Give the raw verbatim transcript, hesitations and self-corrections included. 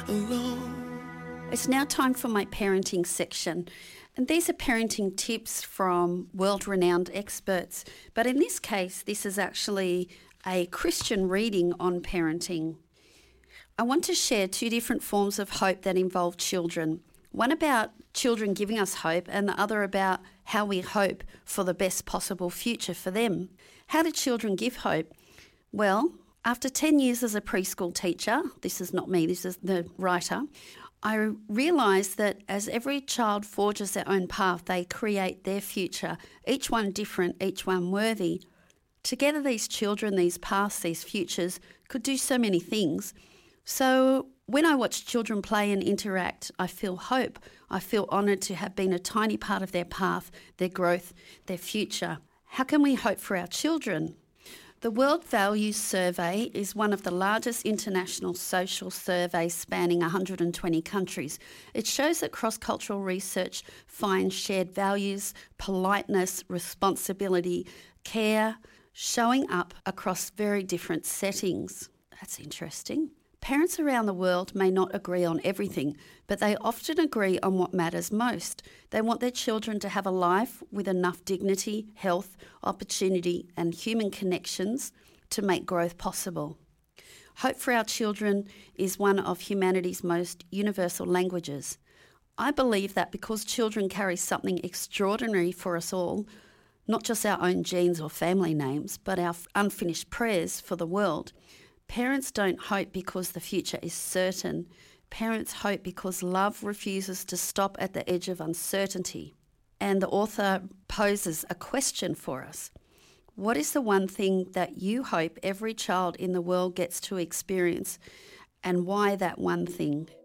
alone. It's now time for my parenting section. And these are parenting tips from world-renowned experts. But in this case, this is actually a Christian reading on parenting. I want to share two different forms of hope that involve children. One about children giving us hope and the other about how we hope for the best possible future for them. How do children give hope? Well, after ten years as a preschool teacher, this is not me, this is the writer, I realised that as every child forges their own path, they create their future, each one different, each one worthy. Together, these children, these paths, these futures could do so many things. So when I watch children play and interact, I feel hope. I feel honoured to have been a tiny part of their path, their growth, their future. How can we hope for our children? The World Values Survey is one of the largest international social surveys spanning one hundred twenty countries. It shows that cross-cultural research finds shared values, politeness, responsibility, care, showing up across very different settings. That's interesting. Parents around the world may not agree on everything, but they often agree on what matters most. They want their children to have a life with enough dignity, health, opportunity, and human connections to make growth possible. Hope for our children is one of humanity's most universal languages. I believe that because children carry something extraordinary for us all, not just our own genes or family names, but our unfinished prayers for the world. Parents don't hope because the future is certain. Parents hope because love refuses to stop at the edge of uncertainty. And the author poses a question for us. What is the one thing that you hope every child in the world gets to experience, and why that one thing?